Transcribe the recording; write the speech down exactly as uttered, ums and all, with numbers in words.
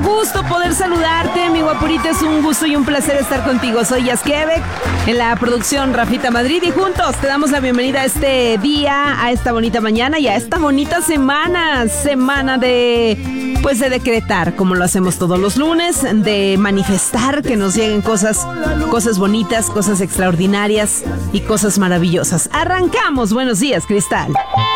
gusto poder saludarte, mi guapurita. Es un gusto y un placer estar contigo. Soy Yaskevek, en la producción Rafita Madrid, y juntos te damos la bienvenida a este día, a esta bonita mañana y a esta bonita semana. Semana de, pues de decretar, como lo hacemos todos los lunes, de manifestar que nos lleguen cosas, cosas bonitas, cosas extraordinarias y cosas maravillosas. Arrancamos. Buenos días, Cristal.